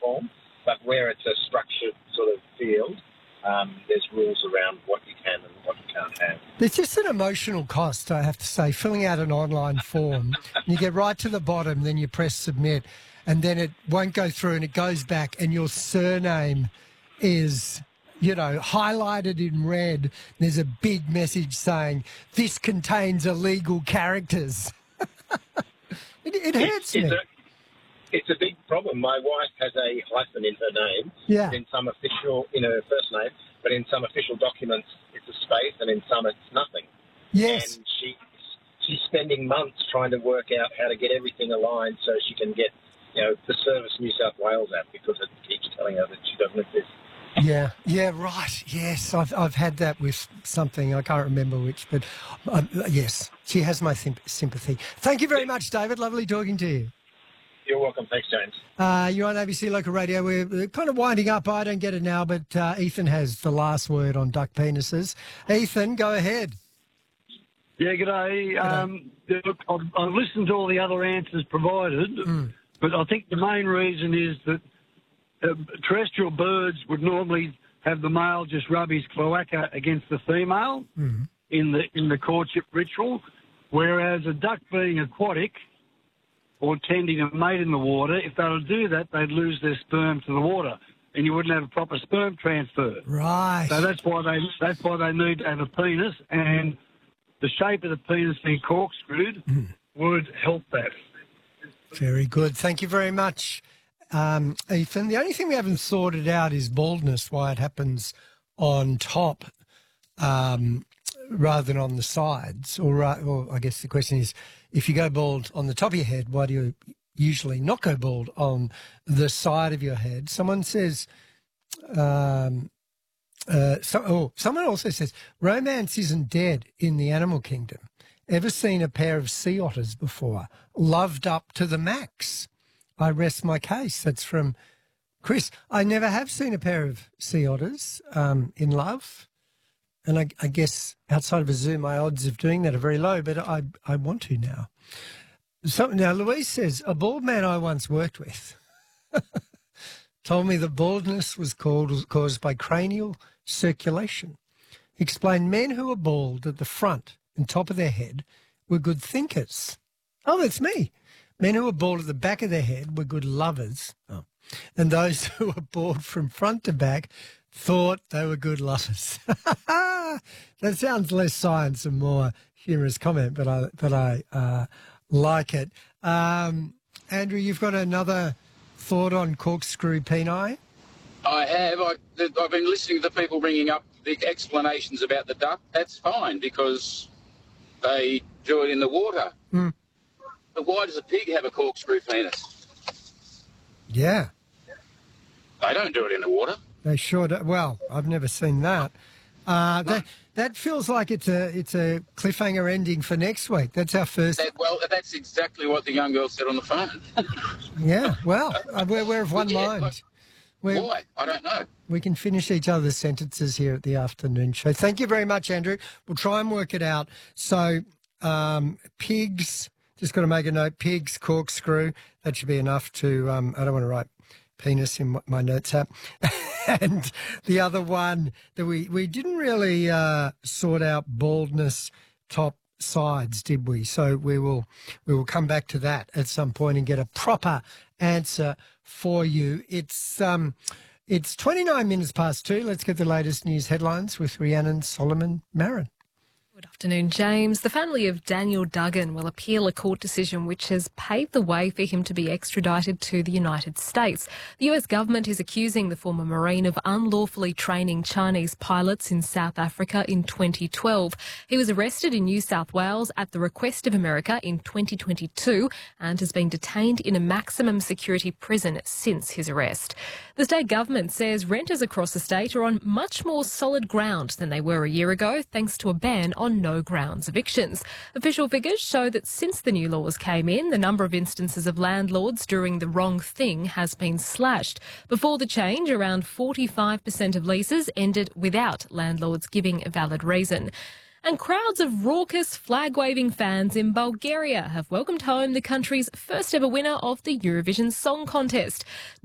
form. But where it's a structured sort of field, there's rules around what you can and what you can't have. There's just an emotional cost, I have to say, filling out an online form. You get right to the bottom, then you press submit, and then it won't go through and it goes back and your surname is, highlighted in red. There's a big message saying, this contains illegal characters. It hurts me. It's a big problem. My wife has a hyphen in her name. Yeah. In her first name, but in some official documents it's a space, and in some it's nothing. Yes. And she's spending months trying to work out how to get everything aligned so she can get, the Service New South Wales app, because it keeps telling her that she doesn't exist. Yeah, right. Yes, I've had that with something. I can't remember which, but yes, she has my sympathy. Thank you very much, David. Lovely talking to you. You're welcome. Thanks, James. You're on ABC Local Radio. We're kind of winding up. I don't get it now, but Ethan has the last word on duck penises. Ethan, go ahead. Yeah, g'day. Look, I've listened to all the other answers provided, but I think the main reason is that terrestrial birds would normally have the male just rub his cloaca against the female in the courtship ritual, whereas a duck being aquatic or tending a mate in the water, if they were to do that, they'd lose their sperm to the water, and you wouldn't have a proper sperm transfer. Right. So that's why they need to have a penis, and the shape of the penis being corkscrewed would help that. Very good. Thank you very much, Ethan. The only thing we haven't sorted out is baldness, why it happens on top rather than on the sides. Or I guess the question is, if you go bald on the top of your head, why do you usually not go bald on the side of your head? Someone says, someone also says, romance isn't dead in the animal kingdom. Ever seen a pair of sea otters before? Loved up to the max. I rest my case. That's from Chris. I never have seen a pair of sea otters in love. And I guess outside of a zoo, my odds of doing that are very low, but I want to now. So now Louise says, a bald man I once worked with told me that baldness was caused by cranial circulation. He explained men who were bald at the front and top of their head were good thinkers. Oh, that's me. Men who were bald at the back of their head were good lovers. Oh. And those who were bald from front to back thought they were good lovers. That sounds less science and more humorous comment, but I like it. Andrew, you've got another thought on corkscrew peni? I have. I've been listening to the people bringing up the explanations about the duck. That's fine because they do it in the water. But why does a pig have a corkscrew penis? Yeah. They don't do it in the water. They sure do. Well, I've never seen that. That feels like it's a cliffhanger ending for next week. That's our first. That's exactly what the young girl said on the phone. Yeah. Well, we're of one mind. Why? I don't know. We can finish each other's sentences here at the afternoon show. Thank you very much, Andrew. We'll try and work it out. So, pigs. Just got to make a note. Pigs, corkscrew. That should be enough to. I don't want to write penis in my notes app. And the other one that we didn't really sort out baldness top sides, did we? So we will come back to that at some point and get a proper answer for you. It's 29 minutes past 2. Let's get the latest news headlines with Rhiannon Solomon Marin. Good afternoon, James. The family of Daniel Duggan will appeal a court decision which has paved the way for him to be extradited to the United States. The US government is accusing the former Marine of unlawfully training Chinese pilots in South Africa in 2012. He was arrested in New South Wales at the request of America in 2022 and has been detained in a maximum security prison since his arrest. The state government says renters across the state are on much more solid ground than they were a year ago, thanks to a ban on no grounds evictions. Official figures show that since the new laws came in, the number of instances of landlords doing the wrong thing has been slashed. Before the change, around 45% of leases ended without landlords giving a valid reason. And crowds of raucous flag-waving fans in Bulgaria have welcomed home the country's first ever winner of the Eurovision Song Contest.